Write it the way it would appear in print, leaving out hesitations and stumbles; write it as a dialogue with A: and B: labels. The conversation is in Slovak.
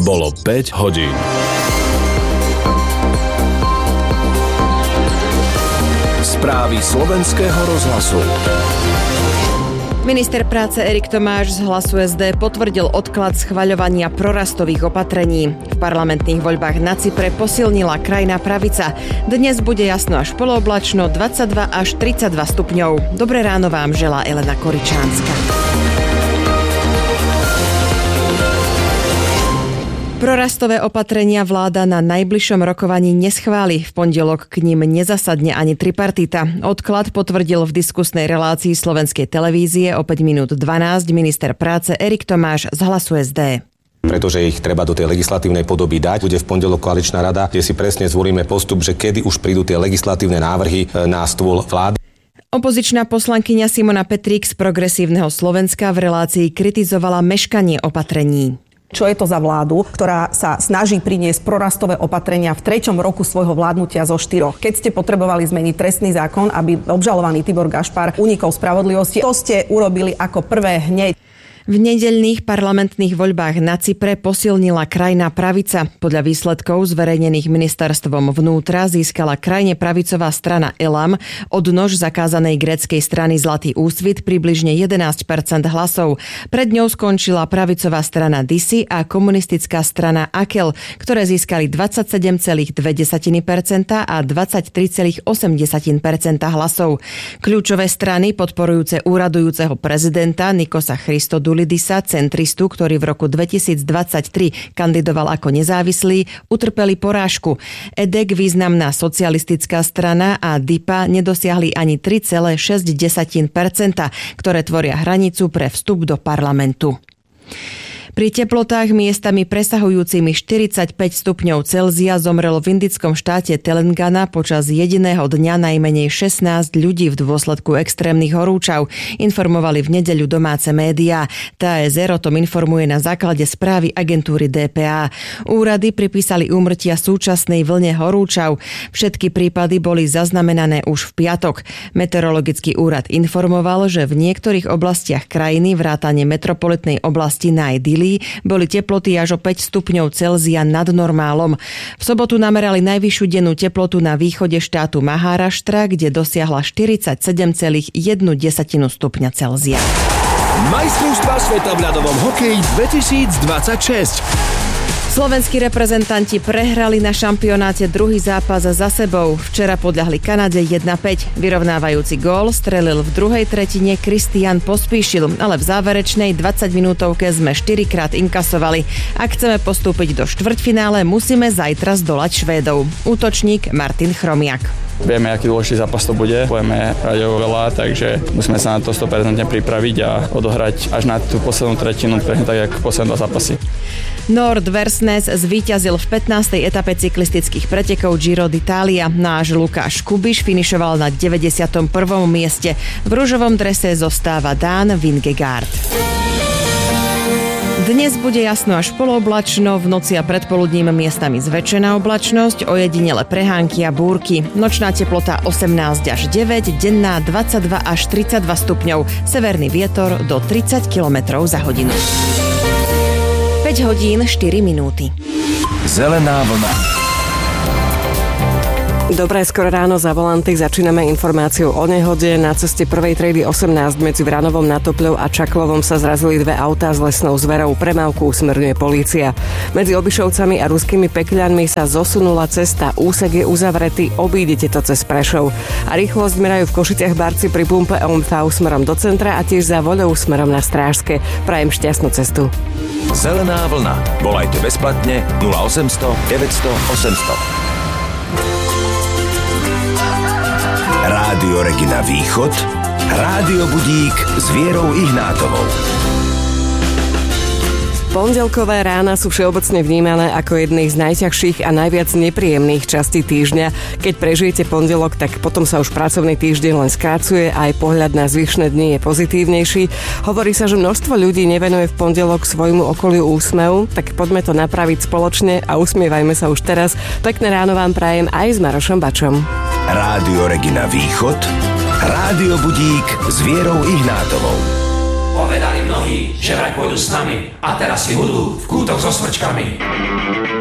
A: Bolo 5 hodín. Správy slovenského rozhlasu.
B: Minister práce Erik Tomáš z Hlasu SD potvrdil odklad schvaľovania prorastových opatrení. V parlamentných voľbách na Cypre posilnila krajná pravica. Dnes bude jasno až polooblačno, 22 až 32 stupňov. Dobré ráno vám želá Elena Koričánska. Prorastové opatrenia vláda na najbližšom rokovaní neschváli. V pondelok k nim nezasadne ani tripartita. Odklad potvrdil v diskusnej relácii Slovenskej televízie o 5 minút 12 minister práce Erik Tomáš z Hlasu SD.
C: Pretože ich treba do tej legislatívnej podoby dať. Bude v pondelok koaličná rada, kde si presne zvolíme postup, že kedy už prídu tie legislatívne návrhy na stôl vlády.
B: Opozičná poslankyňa Simona Petrík z Progresívneho Slovenska v relácii kritizovala meškanie opatrení.
D: Čo je to za vládu, ktorá sa snaží priniesť prorastové opatrenia v 3. roku svojho vládnutia zo 4. Keď ste potrebovali zmeniť trestný zákon, aby obžalovaný Tibor Gašpar unikol spravodlivosti, to ste urobili ako prvé hneď.
B: V nedeľných parlamentných voľbách na Cypre posilnila krajná pravica. Podľa výsledkov zverejnených ministerstvom vnútra získala krajne pravicová strana Elam od nož zakázanej gréckej strany Zlatý úsvit približne 11% hlasov. Pred ňou skončila pravicová strana Disi a komunistická strana Akel, ktoré získali 27,2% a 23,8% hlasov. Kľúčové strany podporujúce úradujúceho prezidenta Nikosa Christodulidisa, centristu, ktorý v roku 2023 kandidoval ako nezávislý, utrpeli porážku. EDEK, významná socialistická strana, a DIPA nedosiahli ani 3,6%, ktoré tvoria hranicu pre vstup do parlamentu. Pri teplotách miestami presahujúcimi 45 stupňov Celzia zomrelo v indickom štáte Telangana počas jediného dňa najmenej 16 ľudí v dôsledku extrémnych horúčav, informovali v nedeľu domáce médiá. TASR o tom informuje na základe správy agentúry DPA. Úrady pripísali úmrtia súčasnej vlne horúčav. Všetky prípady boli zaznamenané už v piatok. Meteorologický úrad informoval, že v niektorých oblastiach krajiny vrátane metropolitnej oblasti Naj-Dili boli teploty až o 5 stupňov Celzia nad normálom. V sobotu namerali najvyššiu dennú teplotu na východe štátu Maharashtra, kde dosiahla 47,1 stupňa Celzia.
A: Majstrovstvá sveta v ľadovom hokeji 2026.
B: Slovenskí reprezentanti prehrali na šampionáte druhý zápas za sebou. Včera podľahli Kanade 1-5. Vyrovnávajúci gól strelil v druhej tretine Kristián Pospíšil, ale v záverečnej 20-minútovke sme 4-krát inkasovali. Ak chceme postúpiť do štvrťfinále, musíme zajtra zdolať Švédov. Útočník Martin Chromiak.
E: Vieme, aký dôležitý zápas to bude. Budeme hrať veľa, takže musíme sa na to 100% pripraviť a odohrať až na tú poslednú tretinu, presne tak, ako posledné zápasy.
B: Nord Versnes zvíťazil v 15. etape cyklistických pretekov Giro d'Italia. Náš Lukáš Kubiš finišoval na 91. mieste. V ružovom drese zostáva Daan Vingegaard. Dnes bude jasno až polooblačno, v noci a predpoludním miestami zväčšená oblačnosť, ojedinele prehánky a búrky. Nočná teplota 18 až 9, denná 22 až 32 stupňov, severný vietor do 30 km za hodinu. 5 hodín 4 minúty.
A: Zelená vlna.
F: Dobré skoro ráno za volanty. Začíname informáciou o nehode. Na ceste prvej triedy 18 medzi Vranovom nad Topľou a Čaklovom sa zrazili dve autá s lesnou zverou. Premávku usmerňuje polícia. Medzi Obišovcami a Ruskými Pekľanmi sa zosunula cesta. Úsek je uzavretý, obídete to cez Prešov. A rýchlosť merajú v Košiciach Barci pri pumpe OMV smerom do centra a tiež za Voľou smerom na Strážske. Prajem šťastnú cestu.
A: Zelená vlna. Volajte bezplatne 0800 900 800. Rádio Regina Východ, Rádio Budík s Vierou Ihnátovou.
F: Pondelkové rána sú všeobecne vnímané ako jedný z najťažších a najviac nepríjemných častí týždňa. Keď prežijete pondelok, tak potom sa už pracovný týždeň len skrácuje a aj pohľad na zvyšné dni je pozitívnejší. Hovorí sa, že množstvo ľudí nevenuje v pondelok svojmu okoliu úsmev, tak poďme to napraviť spoločne a usmievajme sa už teraz. Pekné ráno vám prajem aj s Marošom Bačom.
A: Rádio Regina Východ, Rádio Budík s Vierou Ihnátovou.
G: Povedali mnohí, že vraj pôjdu s nami a teraz si hudú v kútoch so smrčkami.